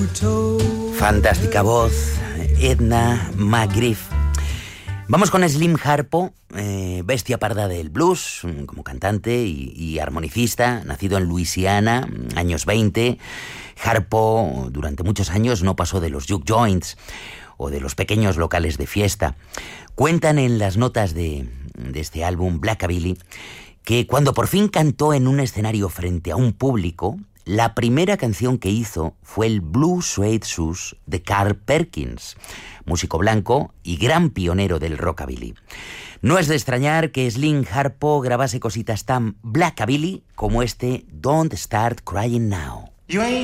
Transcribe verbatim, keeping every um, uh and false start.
Fantástica voz, Edna McGriff. Vamos con Slim Harpo, eh, bestia parda del blues, como cantante y, y armonicista, nacido en Luisiana, años veinte. Harpo durante muchos años no pasó de los juke joints o de los pequeños locales de fiesta. Cuentan en las notas de, de este álbum, Blackabilly, que cuando por fin cantó en un escenario frente a un público, la primera canción que hizo fue el Blue Suede Shoes de Carl Perkins, músico blanco y gran pionero del rockabilly. No es de extrañar que Slim Harpo grabase cositas tan blackabilly como este Don't Start Crying Now.